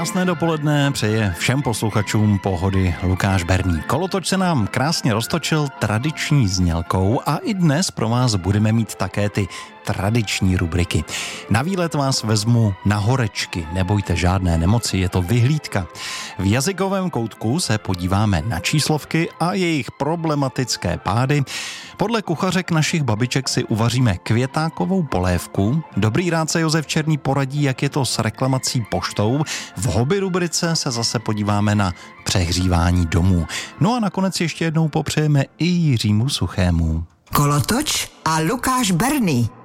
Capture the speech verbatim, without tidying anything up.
Krásné dopoledne přeje všem posluchačům Pohody Lukáš Berný. Kolotoč se nám krásně roztočil tradiční znělkou a i dnes pro vás budeme mít také ty tradiční rubriky. Na výlet vás vezmu na horečky, nebojte, žádné nemoci, je to vyhlídka. V jazykovém koutku se podíváme na číslovky a jejich problematické pády. Podle kuchařek našich babiček si uvaříme květákovou polévku. Dobrý rádce Josef Černý poradí, jak je to s reklamací poštou. V hobby rubrice se zase podíváme na přehřívání domů. No a nakonec ještě jednou popřejeme i Jiřímu Suchému. Kolotoč a Lukáš Berný.